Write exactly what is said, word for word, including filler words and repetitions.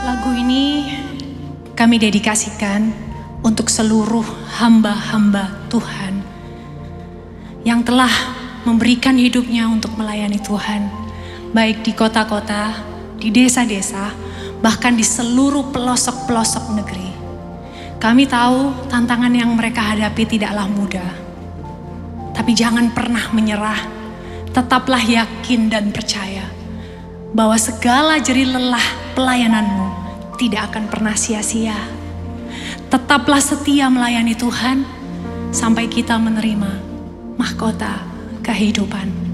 Lagu ini kami dedikasikan untuk seluruh hamba-hamba Tuhan yang telah memberikan hidupnya untuk melayani Tuhan, baik di kota-kota, di desa-desa, bahkan di seluruh pelosok-pelosok negeri. Kami tahu tantangan yang mereka hadapi tidaklah mudah, tapi jangan pernah menyerah. Tetaplah yakin dan percaya bahwa segala jerih lelah pelayananmu tidak akan pernah sia-sia. Tetaplah setia melayani Tuhan sampai kita menerima mahkota kehidupan.